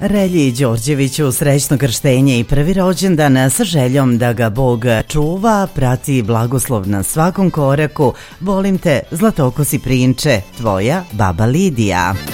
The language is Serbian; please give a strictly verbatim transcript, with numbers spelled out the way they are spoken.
Relji Đorđeviću srećno krštenje i prvi rođendan sa željom da ga Bog čuva, prati blagoslov na svakom koraku. Volim te, zlatokosi prinče, tvoja baba Lidija.